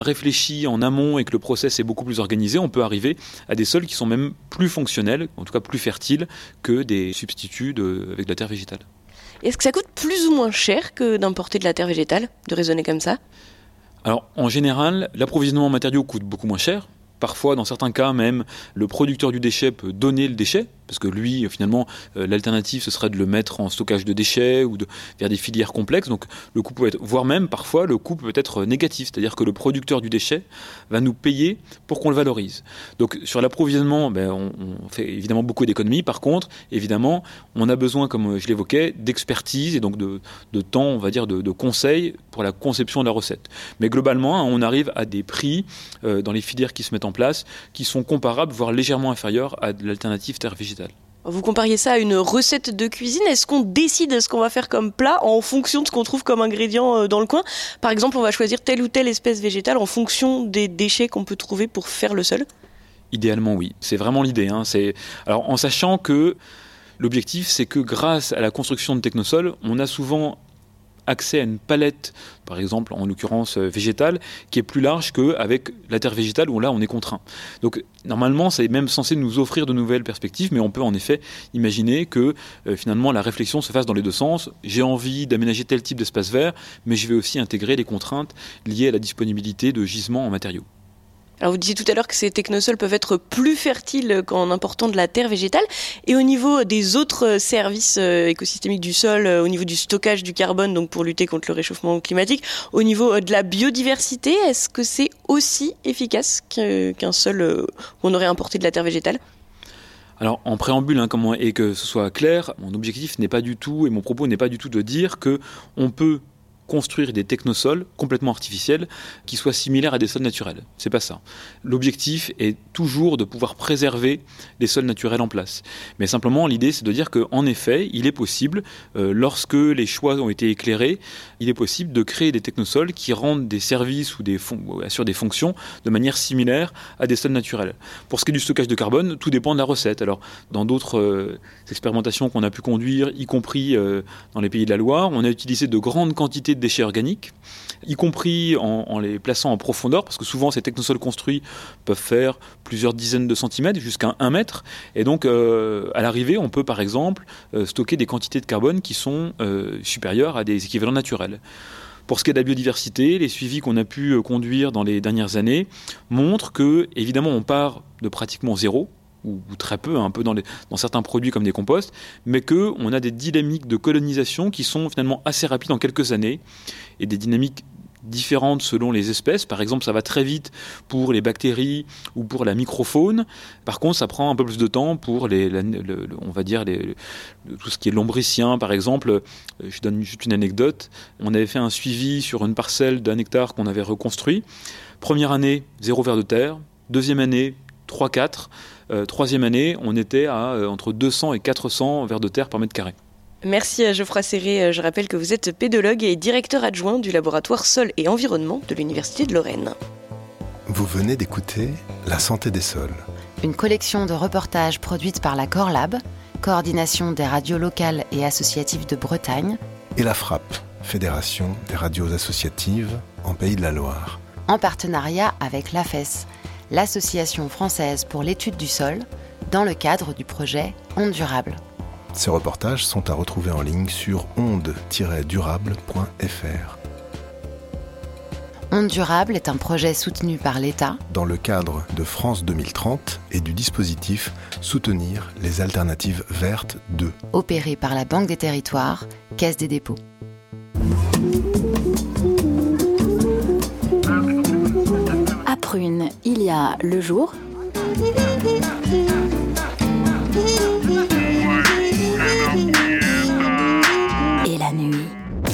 réfléchi en amont et que le process est beaucoup plus organisé, on peut arriver à des sols qui sont même plus fonctionnels, en tout cas plus fertiles, que des substituts avec de la terre végétale. Est-ce que ça coûte plus ou moins cher que d'importer de la terre végétale, de raisonner comme ça ? Alors, en général, l'approvisionnement en matériaux coûte beaucoup moins cher. Parfois, dans certains cas, même, le producteur du déchet peut donner le déchet, parce que lui, finalement, l'alternative, ce serait de le mettre en stockage de déchets ou vers des filières complexes. Donc, le coût peut être, voire même, parfois, le coût peut être négatif. C'est-à-dire que le producteur du déchet va nous payer pour qu'on le valorise. Donc, sur l'approvisionnement, on fait évidemment beaucoup d'économies. Par contre, évidemment, on a besoin, comme je l'évoquais, d'expertise et donc de temps, on va dire, de conseils pour la conception de la recette. Mais globalement, on arrive à des prix dans les filières qui se mettent en place qui sont comparables, voire légèrement inférieurs à de l'alternative terre végétale. Vous compariez ça à une recette de cuisine. Est-ce qu'on décide ce qu'on va faire comme plat en fonction de ce qu'on trouve comme ingrédient dans le coin ? Par exemple, on va choisir telle ou telle espèce végétale en fonction des déchets qu'on peut trouver pour faire le sol ? Idéalement, oui. C'est vraiment l'idée. Alors, en sachant que l'objectif, c'est que grâce à la construction de technosols, on a souvent accès à une palette, par exemple, en l'occurrence végétale, qui est plus large qu'avec la terre végétale où là on est contraint. Donc normalement c'est même censé nous offrir de nouvelles perspectives, mais on peut en effet imaginer que finalement la réflexion se fasse dans les deux sens. J'ai envie d'aménager tel type d'espace vert, mais je vais aussi intégrer les contraintes liées à la disponibilité de gisements en matériaux. Alors vous disiez tout à l'heure que ces technosols peuvent être plus fertiles qu'en important de la terre végétale. Et au niveau des autres services écosystémiques du sol, au niveau du stockage du carbone, donc pour lutter contre le réchauffement climatique, au niveau de la biodiversité, est-ce que c'est aussi efficace qu'un sol où on aurait importé de la terre végétale ? Alors en préambule, et que ce soit clair, mon objectif n'est pas du tout, et mon propos n'est pas du tout de dire qu'on peut construire des technosols complètement artificiels qui soient similaires à des sols naturels. C'est pas ça. L'objectif est toujours de pouvoir préserver les sols naturels en place. Mais simplement, l'idée, c'est de dire qu'en effet, il est possible, lorsque les choix ont été éclairés, il est possible de créer des technosols qui rendent des services ou assurent des fonctions de manière similaire à des sols naturels. Pour ce qui est du stockage de carbone, tout dépend de la recette. Alors, dans d'autres expérimentations qu'on a pu conduire, y compris dans les pays de la Loire, on a utilisé de grandes quantités de déchets organiques, y compris en les plaçant en profondeur, parce que souvent ces technosols construits peuvent faire plusieurs dizaines de centimètres, jusqu'à 1 mètre. Et donc, à l'arrivée, on peut par exemple stocker des quantités de carbone qui sont supérieures à des équivalents naturels. Pour ce qui est de la biodiversité, les suivis qu'on a pu conduire dans les dernières années montrent que, évidemment, on part de pratiquement zéro, ou très peu, un peu dans certains produits comme des composts, mais qu'on a des dynamiques de colonisation qui sont finalement assez rapides en quelques années, et des dynamiques différentes selon les espèces. Par exemple, ça va très vite pour les bactéries ou pour la microfaune. Par contre, ça prend un peu plus de temps pour tout ce qui est lombricien, par exemple. Je donne juste une anecdote. On avait fait un suivi sur une parcelle d'1 hectare qu'on avait reconstruit. Première année, 0 vers de terre. Deuxième année, 3-4. Troisième année, on était à entre 200 et 400 vers de terre par mètre carré. Merci à Geoffroy Serré. Je rappelle que vous êtes pédologue et directeur adjoint du laboratoire Sol et Environnement de l'Université de Lorraine. Vous venez d'écouter La santé des sols. Une collection de reportages produite par la Corlab, coordination des radios locales et associatives de Bretagne, Et la FRAP, Fédération des radios associatives en Pays de la Loire. en partenariat avec l'AFES, l'Association française pour l'étude du sol, dans le cadre du projet Ondes Durables. Ces reportages sont à retrouver en ligne sur ondes-durables.fr. Ondes Durables est un projet soutenu par l'État dans le cadre de France 2030 et du dispositif Soutenir les alternatives vertes 2. opéré par la Banque des Territoires, Caisse des dépôts. À Prune, il y a le jour et la nuit.